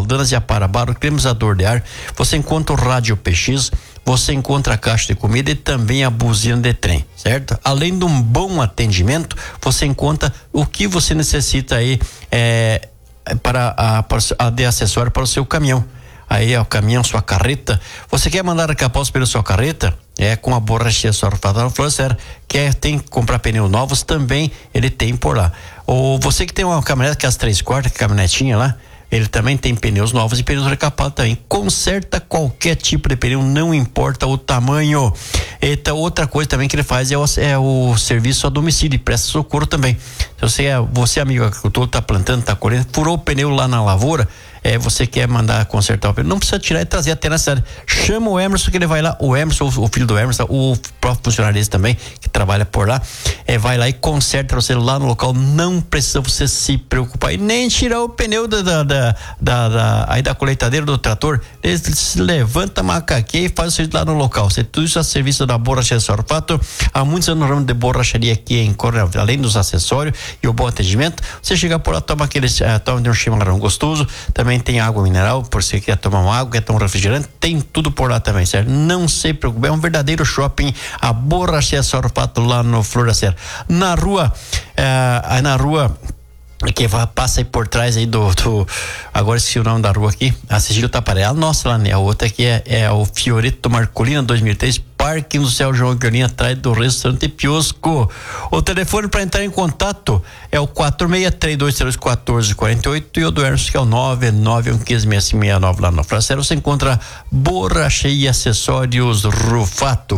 Roldanas e Aparabaro, climatizador de ar, você encontra o rádio PX, você encontra a caixa de comida e também a buzina de trem, certo? Além de um bom atendimento, você encontra o que você necessita aí de acessório para o seu caminhão. Aí é o caminhão, sua carreta. Você quer mandar a capós pela sua carreta? Com a borracha Sorfatão Florcer. Tem que comprar pneus novos, também ele tem por lá. Ou você que tem uma caminhonete que é as 3/4, caminhonetinha lá, ele também tem pneus novos e pneus recapados também. Conserta qualquer tipo de pneu, não importa o tamanho. Então, outra coisa também que ele faz é o serviço a domicílio, e presta socorro também. Se você amigo agricultor, tá plantando, tá colhendo, furou o pneu lá na lavoura, você quer mandar consertar o pneu, não precisa tirar e trazer até na cidade. Chama o Emerson que ele vai lá, o Emerson, o filho do Emerson, o próprio funcionário desse também, que trabalha por lá, vai lá e conserta você lá no local, não precisa você se preocupar e nem tirar o pneu aí da colheitadeira do trator. Ele se levanta, macaqueia e faz isso lá no local. Tudo isso a serviço da Borracharia Sorfato. Há muitos anos no ramo de borracharia aqui em Coronel, além dos acessórios e o bom atendimento. Você chega por lá, toma um chimarrão gostoso, também tem água mineral, por se quer tomar uma água, quer tomar um refrigerante, tem tudo por lá também, certo? Não se preocupe, é um verdadeiro shopping, a Borracharia Sorfato lá no Flor da Serra. Na rua que passa aí por trás aí agora esqueci o nome da rua aqui, a Sigilo Taparé, a nossa lá, né? A outra aqui é o Fioreto Marcolina 2003, Parque do Céu João Guilherme, atrás do restaurante Piosco. O telefone para entrar em contato é o 46-3232-1448 e o do Ernst, que é o 991156569 lá no Floresta. Você encontra borracha e acessórios Rufato.